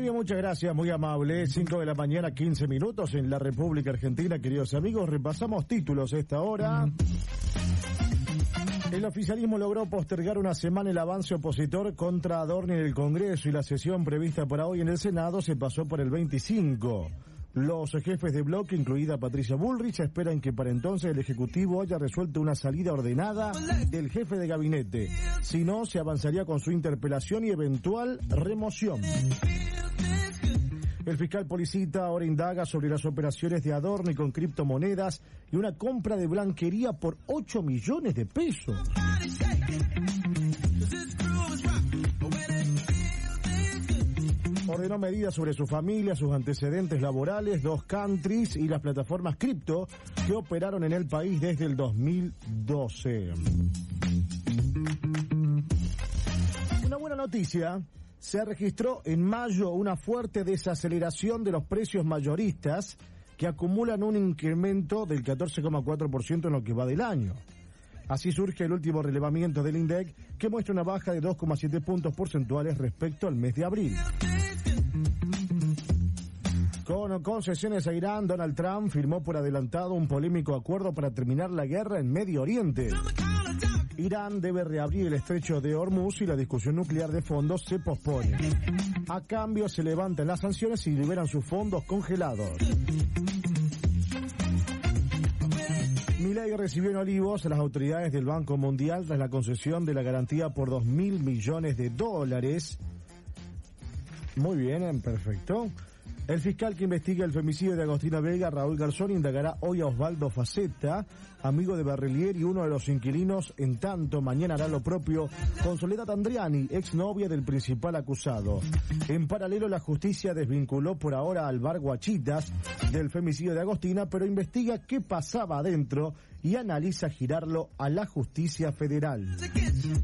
bien, muchas gracias, muy amable. 5 de la mañana, 15 minutos en la República Argentina, queridos amigos. Repasamos títulos a esta hora. El oficialismo logró postergar una semana el avance opositor contra Adorni en el Congreso y la sesión prevista para hoy en el Senado se pasó por el 25. Los jefes de bloque, incluida Patricia Bullrich, esperan que para entonces el Ejecutivo haya resuelto una salida ordenada del jefe de gabinete. Si no, se avanzaría con su interpelación y eventual remoción. El fiscal Policita ahora indaga sobre las operaciones de Adorni con criptomonedas y una compra de blanquería por 8 millones de pesos. Ordenó medidas sobre su familia, sus antecedentes laborales, 2 countries y las plataformas cripto que operaron en el país desde el 2012. Una buena noticia. Se registró en mayo una fuerte desaceleración de los precios mayoristas que acumulan un incremento del 14,4% en lo que va del año. Así surge el último relevamiento del INDEC, que muestra una baja de 2,7 puntos porcentuales respecto al mes de abril. Con concesiones a Irán, Donald Trump firmó por adelantado un polémico acuerdo para terminar la guerra en Medio Oriente. Irán debe reabrir el estrecho de Hormuz y la discusión nuclear de fondos se pospone. A cambio se levantan las sanciones y liberan sus fondos congelados. Milei recibió en Olivos a las autoridades del Banco Mundial tras la concesión de la garantía por $2.000 millones. Muy bien, perfecto. El fiscal que investiga el femicidio de Agostina Vega, Raúl Garzón, indagará hoy a Osvaldo Facetta, amigo de Berrelier y uno de los inquilinos. En tanto, mañana hará lo propio con Soledad Andriani, exnovia del principal acusado. En paralelo, la justicia desvinculó por ahora al bar Guachitas del femicidio de Agostina, pero investiga qué pasaba adentro y analiza girarlo a la justicia federal.